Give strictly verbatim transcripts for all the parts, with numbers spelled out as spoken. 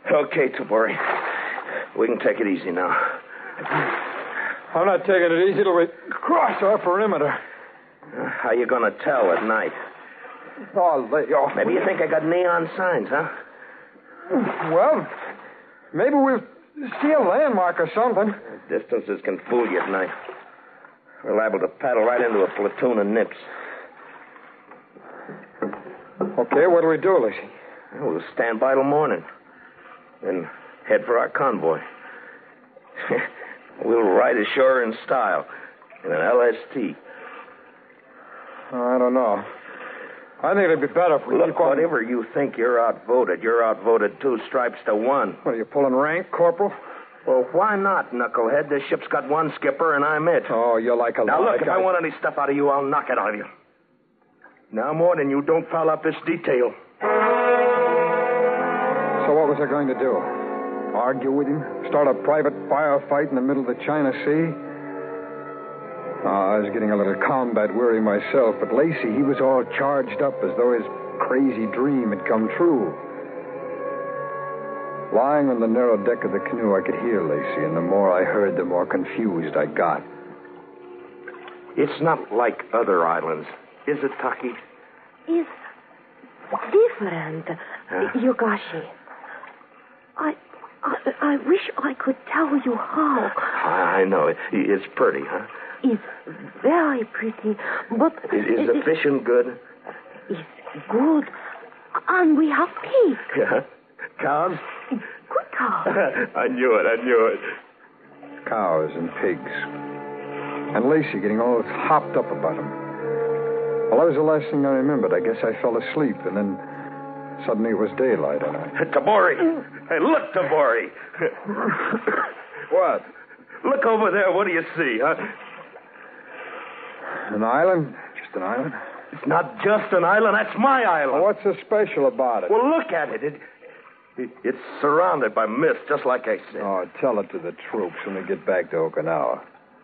Okay, Tabori. We can take it easy now. I'm not taking it easy till we cross our perimeter. Uh, how you going to tell at night? Oh, lay off. Maybe you think I got neon signs, huh? Well, maybe we'll see a landmark or something. Distances can fool you at night. We're liable to paddle right into a platoon of nips. Okay, what do we do, Lacey? We'll stand by till morning. Then head for our convoy. We'll ride ashore in style. In an L S T. I don't know. I think it'd be better if we Look, keep on... whatever you think you're outvoted, you're outvoted two stripes to one. What, are you pulling rank, Corporal? Well, why not, knucklehead? This ship's got one skipper, and I'm it. Oh, you're like a... Now, look, like if I... I want any stuff out of you, I'll knock it out of you. Now more than you don't foul up this detail. So what was I going to do? Argue with him? Start a private firefight in the middle of the China Sea? Oh, I was getting a little combat weary myself, but Lacey, he was all charged up as though his crazy dream had come true. Lying on the narrow deck of the canoe, I could hear Lacey, and the more I heard, the more confused I got. It's not like other islands, is it, Taki? It's different, huh? Yogashi. I, I, I wish I could tell you how. I know. It, it's pretty, huh? It's very pretty, but... Is, is the fishing good? It's good. And we have pigs. Yeah? Cows? Good cows. I knew it, I knew it. Cows and pigs. And Lacey getting all hopped up about them. Well, that was the last thing I remembered. I guess I fell asleep, and then suddenly it was daylight, and I... Tabori! Hey, look, Tabori! What? Look over there. What do you see, huh? An island? Just an island? It's not just an island. That's my island. Well, what's so special about it? Well, look at it. It, it. It's surrounded by mist, just like I said. Oh, tell it to the troops when we get back to Okinawa.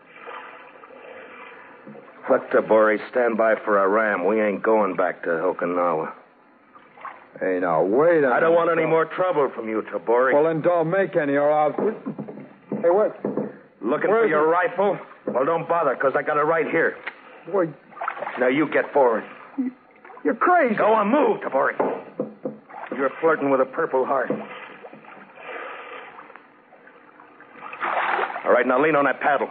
Look, Tabori, stand by for a ram. We ain't going back to Okinawa. Hey, now, wait a minute. I don't want any more trouble from you, Tabori. Well, then don't make any, or I'll... Hey, what? Looking Where for is your it? rifle? Well, don't bother, because I got it right here. Wait. Now, you get forward. You're crazy. Go on, move, Tabori. You're flirting with a Purple Heart. All right, now lean on that paddle.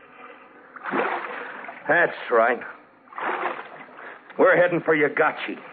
That's right. We're heading for Yagachi.